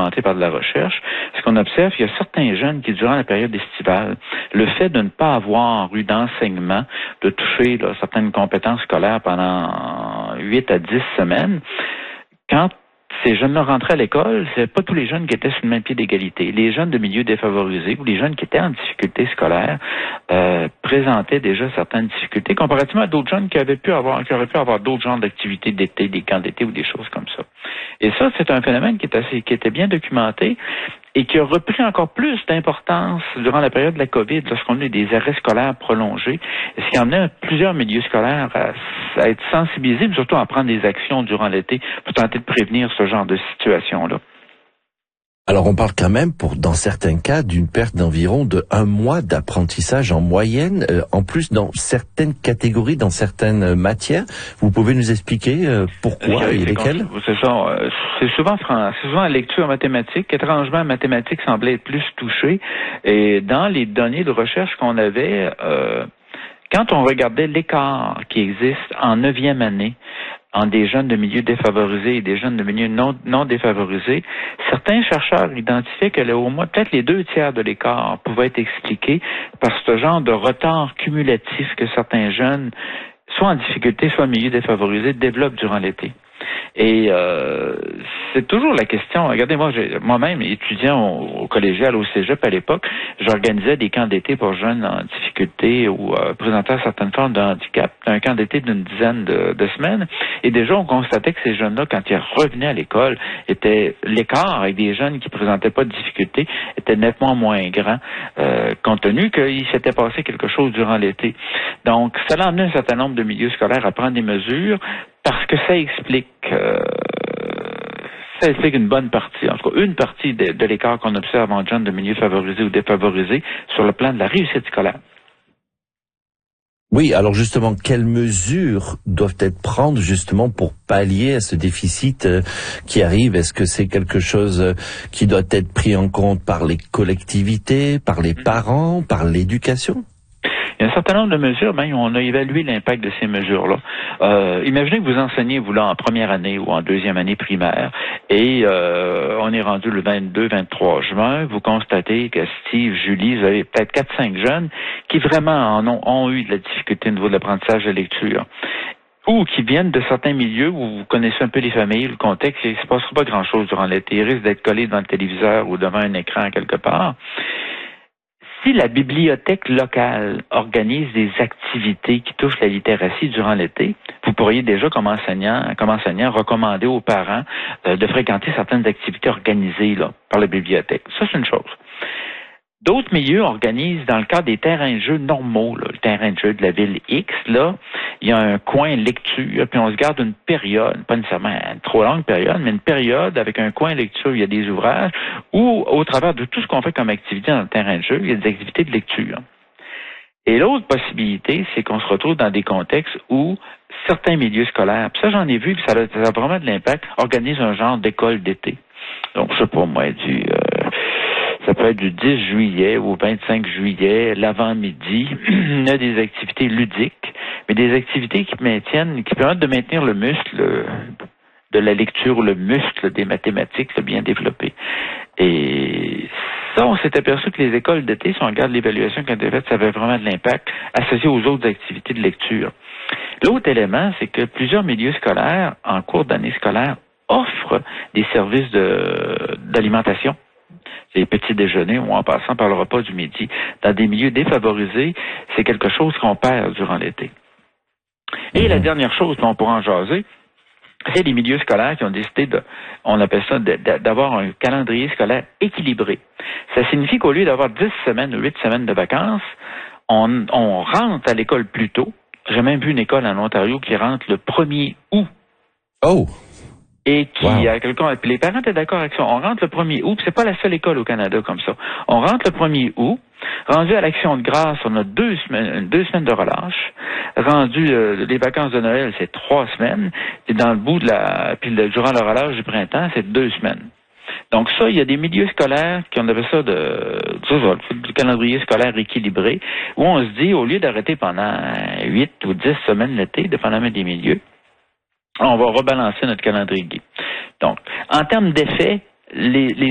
documenté par de la recherche, ce qu'on observe, il y a certains jeunes qui, durant la période estivale, le fait de ne pas avoir eu d'enseignement, de toucher là, certaines compétences scolaires pendant 8 à 10 semaines, quand ces jeunes-là rentraient à l'école, c'est pas tous les jeunes qui étaient sur le même pied d'égalité. Les jeunes de milieux défavorisés ou les jeunes qui étaient en difficulté scolaire présentaient déjà certaines difficultés comparativement à d'autres jeunes qui auraient pu avoir d'autres genres d'activités d'été, des camps d'été ou des choses comme ça. Et ça, c'est un phénomène qui était bien documenté et qui a repris encore plus d'importance durant la période de la COVID, lorsqu'on a eu des arrêts scolaires prolongés, ce qui a amené plusieurs milieux scolaires à être sensibilisés, mais surtout à prendre des actions durant l'été pour tenter de prévenir ce genre de situation-là. Alors on parle quand même, dans certains cas, d'une perte d'environ de 1 mois d'apprentissage en moyenne, en plus dans certaines catégories, dans certaines matières. Vous pouvez nous expliquer pourquoi et lesquelles? C'est ça. C'est souvent la lecture en mathématiques. Étrangement, en mathématiques semblait être plus touchée. Et dans les données de recherche qu'on avait, quand on regardait l'écart qui existe en 9e année, entre des jeunes de milieux défavorisés et des jeunes de milieux non défavorisés, certains chercheurs identifiaient que au moins peut-être les 2/3 de l'écart pouvaient être expliqués par ce genre de retard cumulatif que certains jeunes, soit en difficulté, soit en milieu défavorisé, développent durant l'été. Et c'est toujours la question. Regardez, moi-même, étudiant au collégial, au cégep à l'époque, j'organisais des camps d'été pour jeunes en difficulté ou présentant certaines formes de handicap. Un camp d'été d'une dizaine de semaines. Et déjà, on constatait que ces jeunes-là, quand ils revenaient à l'école, l'écart avec des jeunes qui présentaient pas de difficulté était nettement moins grand, compte tenu qu'il s'était passé quelque chose durant l'été. Donc, ça a amené un certain nombre de milieux scolaires à prendre des mesures parce que ça explique une bonne partie, en tout cas une partie de l'écart qu'on observe en jeunes de milieux favorisés ou défavorisés sur le plan de la réussite scolaire. Oui, alors justement, quelles mesures doivent être prises justement pour pallier à ce déficit qui arrive? Est-ce que c'est quelque chose qui doit être pris en compte par les collectivités, par les parents, par l'éducation? Il y a un certain nombre de mesures, on a évalué l'impact de ces mesures-là. Imaginez que vous enseignez, vous, là, en première année ou en deuxième année primaire, et on est rendu le 22-23 juin, vous constatez que Steve, Julie, vous avez peut-être 4-5 jeunes qui vraiment ont eu de la difficulté au niveau de l'apprentissage de lecture, ou qui viennent de certains milieux où vous connaissez un peu les familles, le contexte, il ne se passera pas grand-chose durant l'été, ils risquent d'être collés devant le téléviseur ou devant un écran quelque part. Si la bibliothèque locale organise des activités qui touchent la littératie durant l'été, vous pourriez déjà, comme enseignant, recommander aux parents de fréquenter certaines activités organisées là, par la bibliothèque. Ça, c'est une chose. D'autres milieux organisent, dans le cadre des terrains de jeu normaux, là, le terrain de jeu de la ville X, là, il y a un coin lecture, puis on se garde une période, pas nécessairement une trop longue période, mais une période avec un coin lecture où il y a des ouvrages, ou au travers de tout ce qu'on fait comme activité dans le terrain de jeu, il y a des activités de lecture. Et l'autre possibilité, c'est qu'on se retrouve dans des contextes où certains milieux scolaires, puis ça j'en ai vu, puis ça a vraiment de l'impact, organisent un genre d'école d'été. Donc, je sais pas moi, ça peut être du 10 juillet au 25 juillet, l'avant-midi. Il y a des activités ludiques, mais des activités qui permettent de maintenir le muscle de la lecture, le muscle des mathématiques bien développé. Et ça, on s'est aperçu que les écoles d'été, si on regarde l'évaluation qui a été faite, ça avait vraiment de l'impact associé aux autres activités de lecture. L'autre élément, c'est que plusieurs milieux scolaires, en cours d'année scolaire, offrent des services d'alimentation. Les petits déjeuners ou en passant par le repas du midi. Dans des milieux défavorisés, c'est quelque chose qu'on perd durant l'été. Et la dernière chose, on pourra en jaser, c'est les milieux scolaires qui ont décidé on appelle ça d'avoir un calendrier scolaire équilibré. Ça signifie qu'au lieu d'avoir 10 semaines ou 8 semaines de vacances, on rentre à l'école plus tôt. J'ai même vu une école en Ontario qui rentre le 1er août. Oh! Et qui a quelqu'un. Puis les parents étaient d'accord avec ça. On rentre le 1er août, puis c'est pas la seule école au Canada comme ça. On rentre le 1er août. Rendu à l'Action de grâce, on a 2 semaines de relâche. Rendu les vacances de Noël, c'est 3 semaines. Et dans le bout durant le relâche du printemps, c'est 2 semaines. Donc ça, il y a des milieux scolaires qui ont appelé ça du calendrier scolaire équilibré, où on se dit, au lieu d'arrêter pendant 8 ou 10 semaines l'été, dépendamment des milieux, on va rebalancer notre calendrier. Donc, en termes d'effet, les